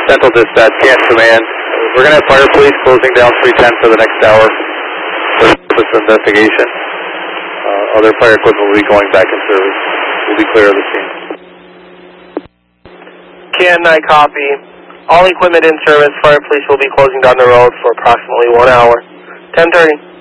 Central Dispatch, Canton Command. We're going to have fire police closing down 310 for the next hour for the purpose of investigation. Other fire equipment will be going back in service. We'll be clear of the scene. Can I copy? All equipment in service, fire police will be closing down the road for approximately 1 hour. 10:30.